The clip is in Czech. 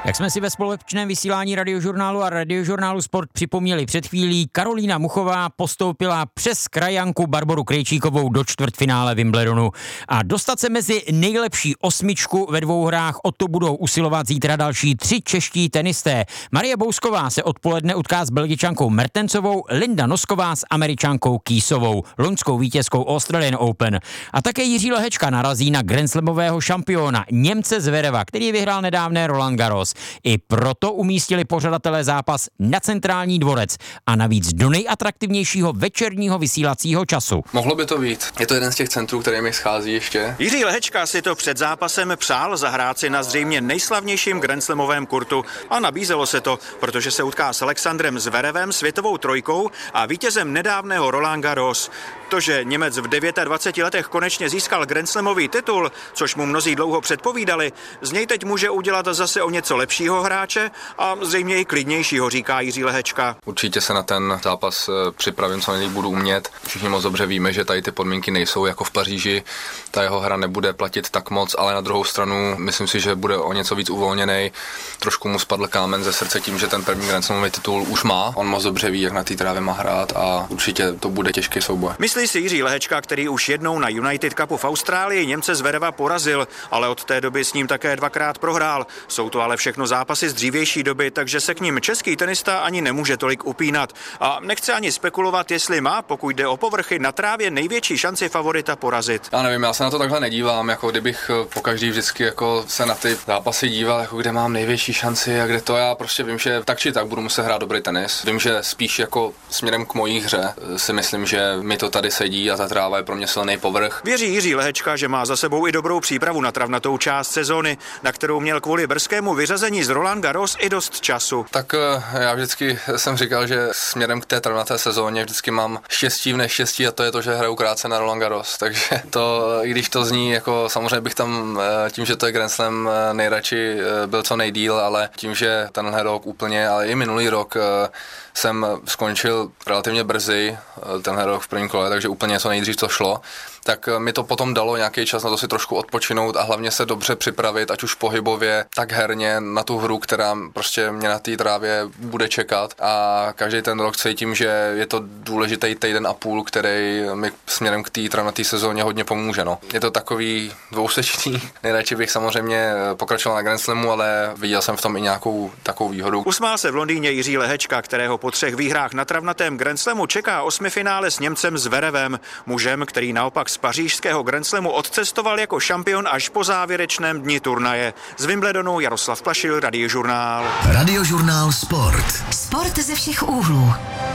Jak jsme si ve společném vysílání Radiožurnálu a Radiožurnálu Sport připomněli před chvílí, Karolína Muchová postoupila přes krajanku Barboru Krejčíkovou do čtvrtfinále Wimbledonu. A dostat se mezi nejlepší osmičku ve dvou hrách, o to budou usilovat zítra další 3 čeští tenisté. Marie Bousková se odpoledne utká s Belgičankou Mertensovou, Linda Nosková s Američankou Keysovou, loňskou vítězkou Australian Open. A také Jiří Lehečka narazí na grandslamového šampiona Němce Zvereva, který vyhrál nedávné Roland Garros. I proto umístili pořadatelé zápas na Centrální dvorec a navíc do nejatraktivnějšího večerního vysílacího času. Mohlo by to být. Je to jeden z těch centrů, který mi schází ještě. Jiří Lehečka si to před zápasem přál zahrát si na zřejmě nejslavnějším grandslamovém kurtu a nabízelo se to, protože se utká s Alexandrem Zverevem, světovou trojkou a vítězem nedávného Roland Garros. To, že Němec v 29 letech konečně získal grandslamový titul, což mu mnozí dlouho předpovídali, z něj teď může udělat zase o něco lepšího hráče a zřejmě i klidnějšího, říká Jiří Lehečka. Určitě se na ten zápas připravím, co nejlíp budu umět. Všichni moc dobře víme, že tady ty podmínky nejsou jako v Paříži. Ta jeho hra nebude platit tak moc, ale na druhou stranu myslím si, že bude o něco víc uvolněnej. Trošku mu spadl kámen ze srdce tím, že ten první grandslamový titul už má. On moc dobře ví, jak na té trávě má hrát a určitě to bude těžký souboj. Myslí si Jiří Lehečka, který už jednou na United Cupu v Austrálii Němce Zvereva porazil, ale od té doby s ním také dvakrát prohrál. Jsou to ale všechno zápasy z dřívější doby, takže se k ním český tenista ani nemůže tolik upínat. A nechce ani spekulovat, jestli má, pokud jde o povrchy, na trávě největší šanci favorita porazit. Já nevím, já se na to takhle nedívám, jako kdybych pokaždý vždycky jako se na ty zápasy díval, jako kde mám největší šanci a kde to, já prostě vím, že tak či tak budu muset hrát dobrý tenis. Vím, že spíš jako směrem k mojí hře si myslím, že mi to tady sedí a ta tráva je pro mě silný povrch. Věří Jiří Lehečka, že má za sebou i dobrou přípravu na travnatou část sezóny, na kterou měl kvůli brzkému vyřazení z Roland Garros i dost času. Tak já vždycky jsem říkal, že směrem k té travnaté sezóně vždycky mám štěstí v neštěstí a to je to, že hraju krátce na Roland Garros, takže to, i když to zní jako samozřejmě bych tam tím, že to je Grand Slam, nejradši byl co nejdýl, ale tím, že tenhle rok úplně, ale i minulý rok jsem skončil relativně brzy, tenhle rok v prvním kole, takže úplně co nejdřív to šlo, tak mi to potom dalo nějaký čas na to si trošku odpočinout a hlavně se dobře připravit, ať už pohybově, tak herně na tu hru, která prostě mě na té trávě bude čekat a každý ten rok cítím, že je to důležitý týden a půl, který mi směrem k té travnaté sezóně hodně pomůže. No. Je to takový dvousečný, nejradši bych samozřejmě pokračoval na Grand Slamu, ale viděl jsem v tom i nějakou takovou výhodu. Usmál se v Londýně Jiří Lehečka, kterého po 3 výhrách na travnatém Grand Slamu čeká 8. finále s Němcem Zverevem, mužem, který naopak z pařížského Grand Slamu odcestoval jako šampion až po závěrečném dni turnaje. Z Wimbledonu Jaroslav Plašil, Radiožurnál. Radiožurnál Sport. Sport ze všech úhlů.